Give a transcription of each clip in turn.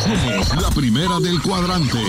Somos la primera del cuadrante.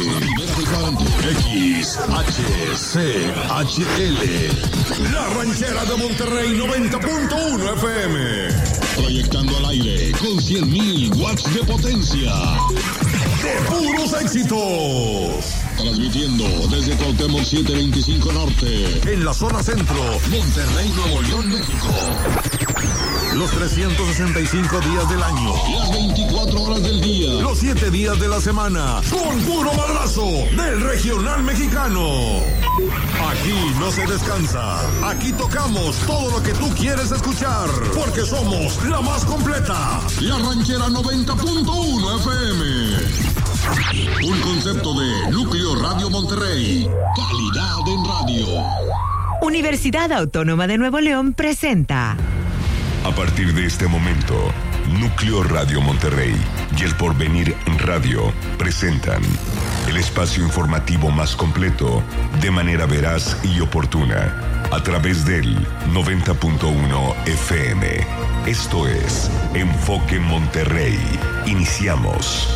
XHCHL. La Ranchera de Monterrey 90.1 FM. Proyectando al aire con 100,000 watts de potencia. De puros éxitos. Transmitiendo desde Cuauhtémoc 725 Norte. En la zona centro. Monterrey, Nuevo León, México. Los 365 días del año. Las 24 horas del día. Los 7 días de la semana. Con puro madrazo del regional mexicano. Aquí no se descansa. Aquí tocamos todo lo que tú quieres escuchar. Porque somos la más completa. La Ranchera 90.1 FM. Un concepto de Núcleo Radio Monterrey. Calidad en radio. Universidad Autónoma de Nuevo León presenta. A partir de este momento, Núcleo Radio Monterrey y El Porvenir Radio presentan el espacio informativo más completo, de manera veraz y oportuna, a través del 90.1 FM. Esto es Enfoque Monterrey. Iniciamos.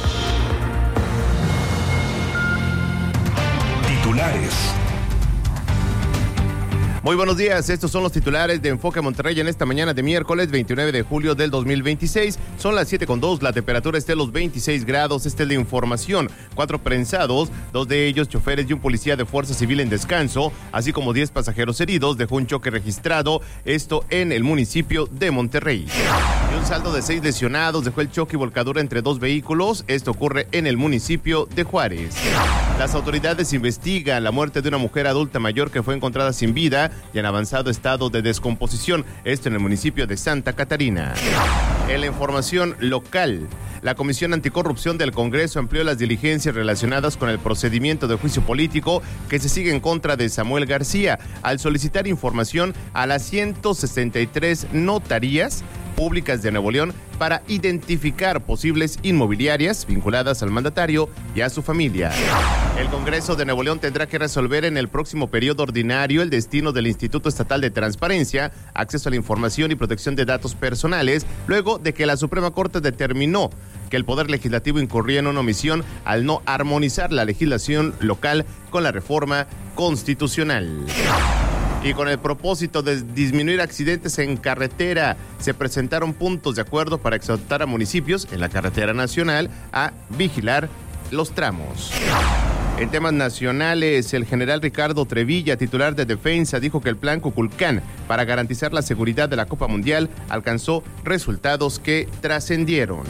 Titulares. Muy buenos días, estos son los titulares de Enfoque Monterrey en esta mañana de miércoles 29 de julio del 2026. Son las 7:02, la temperatura está en los 26 grados. Esta es la información. 4 prensados, 2 de ellos choferes y un policía de Fuerza Civil en descanso, así como 10 pasajeros heridos. Dejó un choque registrado, esto en el municipio de Monterrey. Y un saldo de 6 lesionados dejó el choque y volcadura entre 2 vehículos. Esto ocurre en el municipio de Juárez. Las autoridades investigan la muerte de una mujer adulta mayor que fue encontrada sin vida y en avanzado estado de descomposición, esto en el municipio de Santa Catarina. En la información local, la Comisión Anticorrupción del Congreso amplió las diligencias relacionadas con el procedimiento de juicio político que se sigue en contra de Samuel García, al solicitar información a las 163 notarías públicas de Nuevo León para identificar posibles inmobiliarias vinculadas al mandatario y a su familia. El Congreso de Nuevo León tendrá que resolver en el próximo periodo ordinario el destino del Instituto Estatal de Transparencia, Acceso a la Información y Protección de Datos Personales, luego de que la Suprema Corte determinó que el Poder Legislativo incurría en una omisión al no armonizar la legislación local con la reforma constitucional. Y con el propósito de disminuir accidentes en carretera, se presentaron puntos de acuerdo para exhortar a municipios en la carretera nacional a vigilar los tramos. En temas nacionales, el general Ricardo Trevilla, titular de Defensa, dijo que el plan Cuculcán para garantizar la seguridad de la Copa Mundial alcanzó resultados que trascendieron.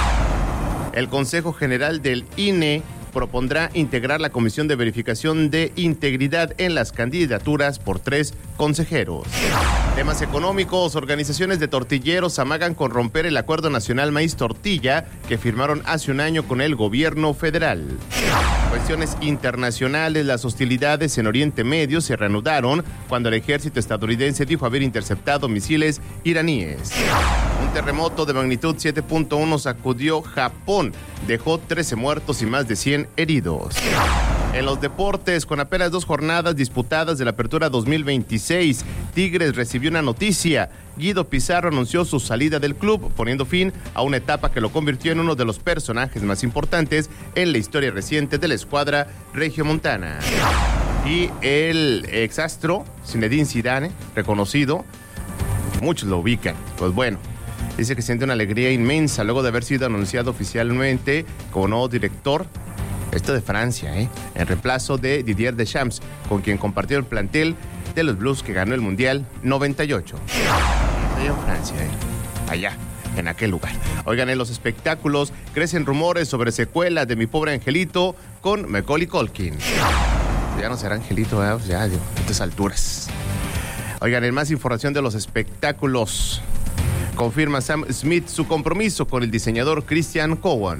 El Consejo General del INE propondrá integrar la Comisión de Verificación de Integridad en las candidaturas por 3 consejeros. Temas económicos, organizaciones de tortilleros amagan con romper el Acuerdo Nacional Maíz Tortilla que firmaron hace un año con el gobierno federal. Cuestiones internacionales, las hostilidades en Oriente Medio se reanudaron cuando el ejército estadounidense dijo haber interceptado misiles iraníes. Un terremoto de magnitud 7.1 sacudió Japón, dejó 13 muertos y más de 100 heridos. En los deportes, con apenas 2 jornadas disputadas de la Apertura 2026, Tigres recibió una noticia. Guido Pizarro anunció su salida del club, poniendo fin a una etapa que lo convirtió en uno de los personajes más importantes en la historia reciente de la escuadra regiomontana. Y el exastro, Zinedine Zidane, reconocido, muchos lo ubican, pues bueno, dice que siente una alegría inmensa luego de haber sido anunciado oficialmente como nuevo director, esto de Francia, en reemplazo de Didier Deschamps, con quien compartió el plantel de los Blues que ganó el Mundial 98. Allá en Francia, allá, en aquel lugar. Oigan, en los espectáculos crecen rumores sobre secuela de Mi Pobre Angelito con Macaulay Culkin. Ya no será Angelito, pues ya a estas alturas. Oigan, en más información de los espectáculos, confirma Sam Smith su compromiso con el diseñador Christian Cowan.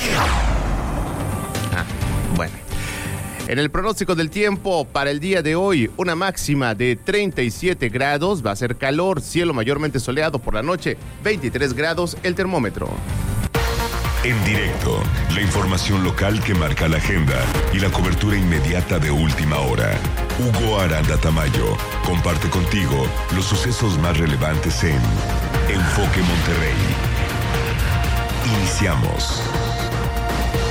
Bueno, en el pronóstico del tiempo para el día de hoy, una máxima de 37 grados, va a ser calor, cielo mayormente soleado por la noche, 23 grados el termómetro. En directo, la información local que marca la agenda y la cobertura inmediata de última hora. Hugo Aranda Tamayo comparte contigo los sucesos más relevantes en Enfoque Monterrey. Iniciamos.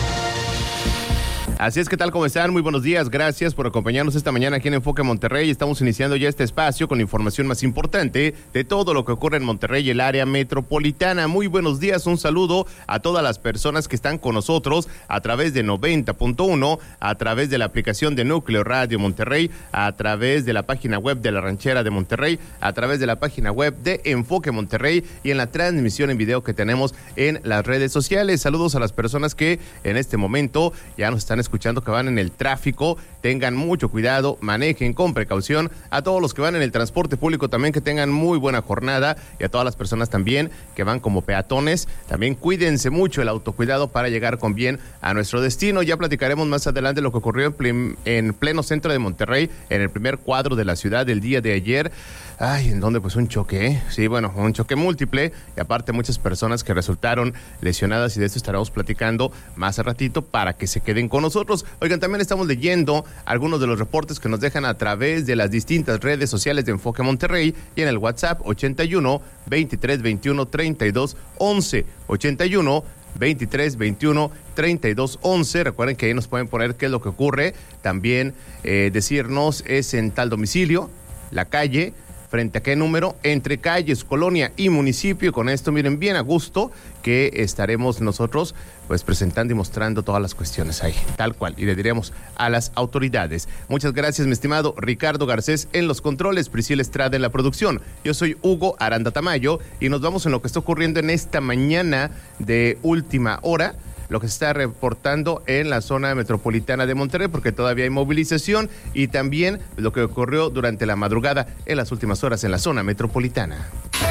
Así es, ¿qué tal? ¿Cómo están? Muy buenos días. Gracias por acompañarnos esta mañana aquí en Enfoque Monterrey. Estamos iniciando ya este espacio con la información más importante de todo lo que ocurre en Monterrey y el área metropolitana. Muy buenos días. Un saludo a todas las personas que están con nosotros a través de 90.1, a través de la aplicación de Núcleo Radio Monterrey, a través de la página web de La Ranchera de Monterrey, a través de la página web de Enfoque Monterrey y en la transmisión en video que tenemos en las redes sociales. Saludos a las personas que en este momento ya nos están escuchando, que van en el tráfico. Tengan mucho cuidado, manejen con precaución. A todos los que van en el transporte público también, que tengan muy buena jornada, y a todas las personas también que van como peatones, también cuídense mucho, el autocuidado para llegar con bien a nuestro destino. Ya platicaremos más adelante lo que ocurrió en pleno centro de Monterrey, en el primer cuadro de la ciudad el día de ayer. Ay, ¿en dónde? Pues un choque, ¿eh? Sí, bueno, un choque múltiple, y aparte muchas personas que resultaron lesionadas, y de esto estaremos platicando más a ratito para que se queden con nosotros. Oigan, también estamos leyendo algunos de los reportes que nos dejan a través de las distintas redes sociales de Enfoque Monterrey y en el WhatsApp 81 23 21 32 11 81 23 21 32 11. Recuerden que ahí nos pueden poner qué es lo que ocurre. También decirnos es en tal domicilio, la calle, frente a qué número, entre calles, colonia y municipio. Con esto, miren, bien a gusto que estaremos nosotros pues presentando y mostrando todas las cuestiones ahí, tal cual, y le diremos a las autoridades. Muchas gracias, mi estimado Ricardo Garcés en los controles, Priscila Estrada en la producción. Yo soy Hugo Aranda Tamayo y nos vamos en lo que está ocurriendo en esta mañana de última hora, lo que se está reportando en la zona metropolitana de Monterrey, porque todavía hay movilización, y también lo que ocurrió durante la madrugada en las últimas horas en la zona metropolitana.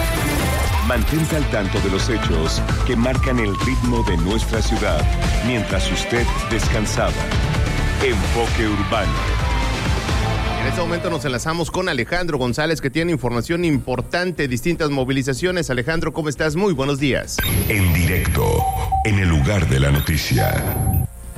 Mantente al tanto de los hechos que marcan el ritmo de nuestra ciudad mientras usted descansaba. Enfoque Urbano. En este momento nos enlazamos con Alejandro González, que tiene información importante, distintas movilizaciones. Alejandro, ¿cómo estás? Muy buenos días. En directo, en el lugar de la noticia.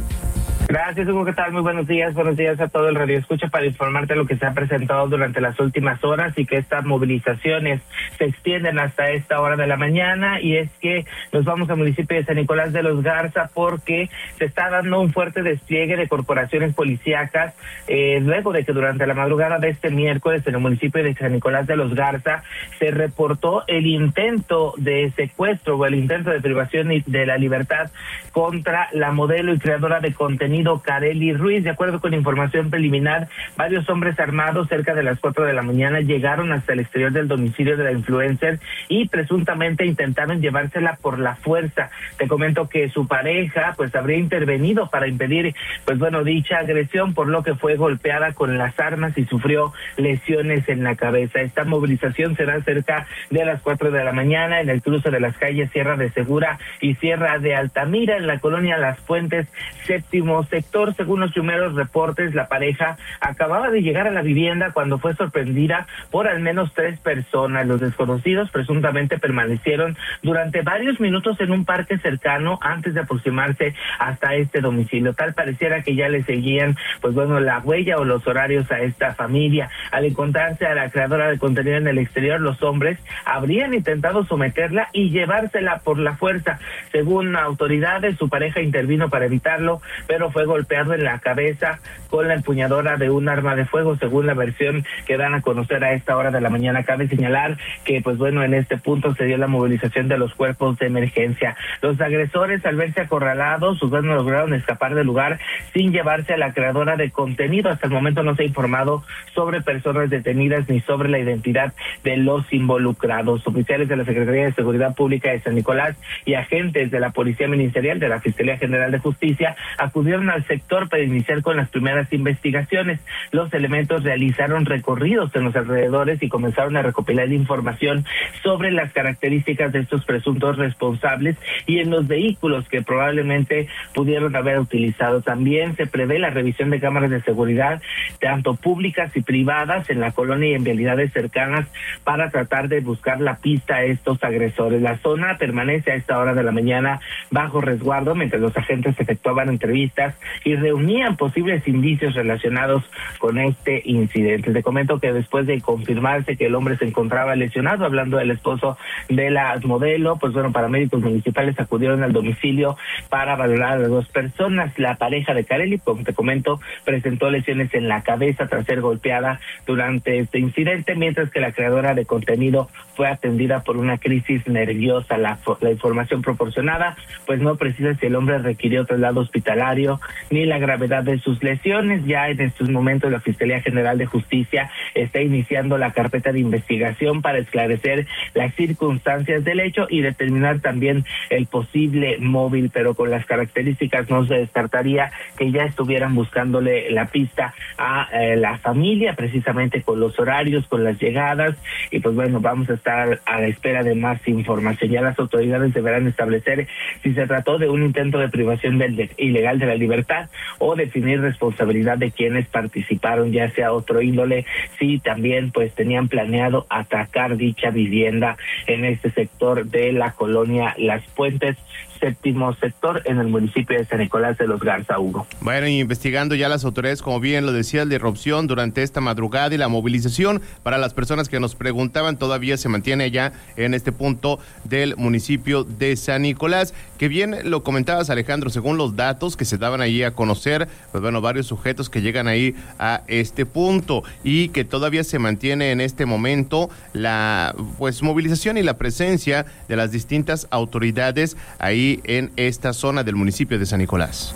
Gracias, Hugo. ¿Qué tal? Muy buenos días a todo el Radio Escucha para informarte lo que se ha presentado durante las últimas horas y que estas movilizaciones se extienden hasta esta hora de la mañana. Y es que nos vamos al municipio de San Nicolás de los Garza porque se está dando un fuerte despliegue de corporaciones policíacas luego de que durante la madrugada de este miércoles en el municipio de San Nicolás de los Garza se reportó el intento de secuestro o el intento de privación de la libertad contra la modelo y creadora de contenido Karely Ruiz. De acuerdo con información preliminar, varios hombres armados cerca de las 4 de la mañana llegaron hasta el exterior del domicilio de la influencer y presuntamente intentaron llevársela por la fuerza. Te comento que su pareja pues habría intervenido para impedir dicha agresión, por lo que fue golpeada con las armas y sufrió lesiones en la cabeza. Esta movilización será cerca de las 4 de la mañana en el cruce de las calles Sierra de Segura y Sierra de Altamira, en la colonia Las Fuentes, séptimo sector. Según los primeros reportes, la pareja acababa de llegar a la vivienda cuando fue sorprendida por al menos 3 personas. Los desconocidos presuntamente permanecieron durante varios minutos en un parque cercano antes de aproximarse hasta este domicilio. Tal pareciera que ya le seguían la huella o los horarios a esta familia. Al encontrarse a la creadora de contenido en el exterior, los hombres habrían intentado someterla y llevársela por la fuerza. Según autoridades, su pareja intervino para evitarlo, pero fue golpeado en la cabeza con la empuñadura de un arma de fuego, según la versión que dan a conocer a esta hora de la mañana. Cabe señalar que en este punto se dio la movilización de los cuerpos de emergencia. Los agresores, al verse acorralados, lograron escapar del lugar sin llevarse a la creadora de contenido. Hasta el momento no se ha informado sobre personas detenidas ni sobre la identidad de los involucrados. Oficiales de la Secretaría de Seguridad Pública de San Nicolás y agentes de la Policía Ministerial de la Fiscalía General de Justicia acudieron al sector para iniciar con las primeras investigaciones. Los elementos realizaron recorridos en los alrededores y comenzaron a recopilar información sobre las características de estos presuntos responsables y en los vehículos que probablemente pudieron haber utilizado. También se prevé la revisión de cámaras de seguridad, tanto públicas y privadas, en la colonia y en vialidades cercanas para tratar de buscar la pista a estos agresores. La zona permanece a esta hora de la mañana bajo resguardo mientras los agentes efectuaban entrevistas y reunían posibles indicios relacionados con este incidente. Te comento que después de confirmarse que el hombre se encontraba lesionado, hablando del esposo de la modelo, pues bueno, paramédicos municipales acudieron al domicilio para valorar a las dos personas. La pareja de Carelli, como te comento, presentó lesiones en la cabeza tras ser golpeada durante este incidente, mientras que la creadora de contenido fue atendida por una crisis nerviosa. La información proporcionada pues no precisa si el hombre requirió traslado hospitalario ni la gravedad de sus lesiones. Ya en estos momentos la Fiscalía General de Justicia está iniciando la carpeta de investigación para esclarecer las circunstancias del hecho y determinar también el posible móvil, pero con las características no se descartaría que ya estuvieran buscándole la pista a la familia, precisamente con los horarios, con las llegadas, y pues bueno, vamos a estar a la espera de más información. Ya las autoridades deberán establecer si se trató de un intento de privación ilegal de la libertad o definir responsabilidad de quienes participaron, ya sea otro índole, si también pues tenían planeado atacar dicha vivienda en este sector de la colonia Las Puentes, séptimo sector, en el municipio de San Nicolás de los Garza, Hugo. Bueno, y investigando ya las autoridades, como bien lo decía, la irrupción durante esta madrugada y la movilización para las personas que nos preguntaban, todavía se mantiene allá en este punto del municipio de San Nicolás, que bien lo comentabas, Alejandro, según los datos que se daban ahí a conocer, pues bueno, varios sujetos que llegan ahí a este punto y que todavía se mantiene en este momento la pues movilización y la presencia de las distintas autoridades ahí en esta zona del municipio de San Nicolás.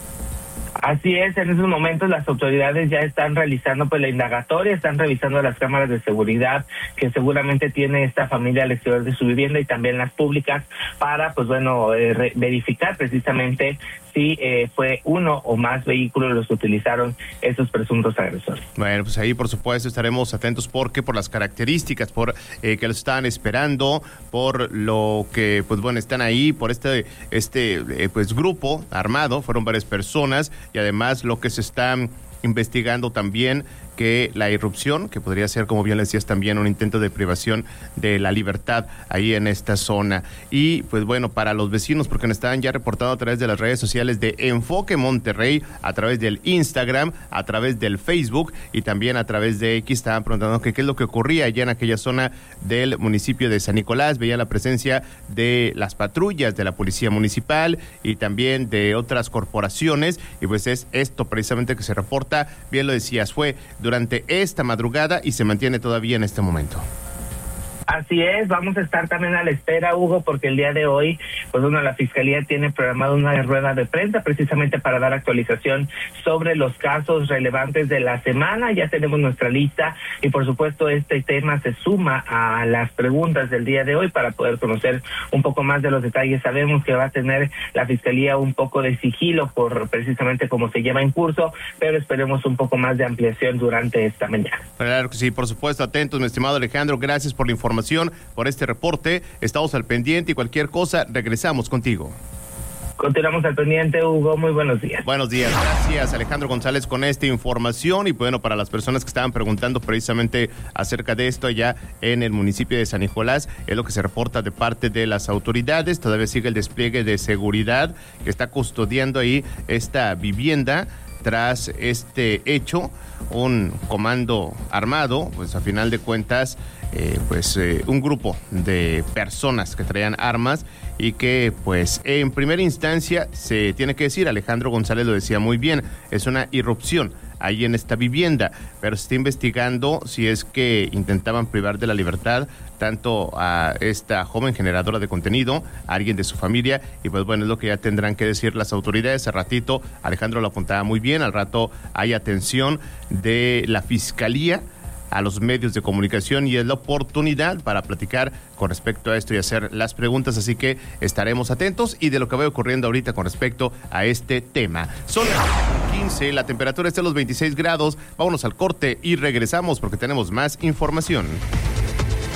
Así es, en esos momentos las autoridades ya están realizando pues la indagatoria, están revisando las cámaras de seguridad que seguramente tiene esta familia al exterior de su vivienda y también las públicas para pues bueno verificar precisamente si fue uno o más vehículos los que utilizaron esos presuntos agresores. Bueno, pues ahí por supuesto estaremos atentos porque por las características, por que los están esperando, por lo que pues bueno están ahí, por este pues grupo armado, fueron varias personas y además lo que se está investigando también que la irrupción, que podría ser, como bien le decías, también un intento de privación de la libertad ahí en esta zona. Y pues bueno, para los vecinos, porque nos estaban ya reportando a través de las redes sociales de Enfoque Monterrey, a través del Instagram, a través del Facebook y también a través de X, estaban preguntando que qué es lo que ocurría allá en aquella zona del municipio de San Nicolás. Veía la presencia de las patrullas de la Policía Municipal y también de otras corporaciones, y pues es esto precisamente que se reporta, bien lo decías, fue durante esta madrugada y se mantiene todavía en este momento. Así es, vamos a estar también a la espera, Hugo, porque el día de hoy, pues bueno, la Fiscalía tiene programada una rueda de prensa precisamente para dar actualización sobre los casos relevantes de la semana. Ya tenemos nuestra lista y por supuesto este tema se suma a las preguntas del día de hoy para poder conocer un poco más de los detalles. Sabemos que va a tener la Fiscalía un poco de sigilo por precisamente como se lleva en curso, pero esperemos un poco más de ampliación durante esta mañana. Claro que sí, por supuesto, atentos, mi estimado Alejandro, gracias por la información, por este reporte, estamos al pendiente y cualquier cosa, regresamos contigo. Continuamos al pendiente, Hugo, muy buenos días. Buenos días, gracias Alejandro González con esta información. Y bueno, para las personas que estaban preguntando precisamente acerca de esto allá en el municipio de San Nicolás, es lo que se reporta de parte de las autoridades. Todavía sigue el despliegue de seguridad que está custodiando ahí esta vivienda. Tras este hecho, un comando armado, pues a final de cuentas, un grupo de personas que traían armas y que pues en primera instancia se tiene que decir, Alejandro González lo decía muy bien, es una irrupción ahí en esta vivienda, pero se está investigando si es que intentaban privar de la libertad tanto a esta joven generadora de contenido, a alguien de su familia, y pues bueno, es lo que ya tendrán que decir las autoridades. Al ratito, Alejandro lo apuntaba muy bien, al rato hay atención de la Fiscalía a los medios de comunicación y es la oportunidad para platicar con respecto a esto y hacer las preguntas, así que estaremos atentos y de lo que va ocurriendo ahorita con respecto a este tema. Son las 15, la temperatura está a los 26 grados, vámonos al corte y regresamos porque tenemos más información.